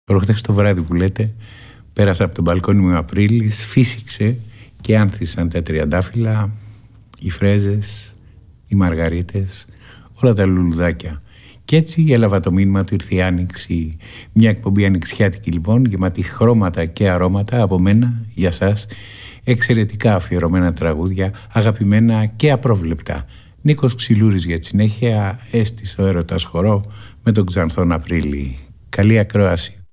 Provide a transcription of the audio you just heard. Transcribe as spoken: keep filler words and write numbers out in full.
Προχτές το βράδυ που λέτε, πέρασα από τον μπαλκόνι μου Απρίλης, φύσηξε και άνθησαν τα τριαντάφυλλα, οι φρέζες, οι μαργαρίτες, όλα τα λουλουδάκια. Κι έτσι έλαβα το μήνυμα του ήρθε η Άνοιξη, μια εκπομπή ανοιξιάτικη λοιπόν, γεμάτη χρώματα και αρώματα από μένα για σας, εξαιρετικά αφιερωμένα τραγούδια, αγαπημένα και απρόβλεπτα. Νίκος Ξυλούρης για τη συνέχεια, έστησε ο έρωτας χορό με τον Ξανθόν Απρίλη. Καλή ακρόαση.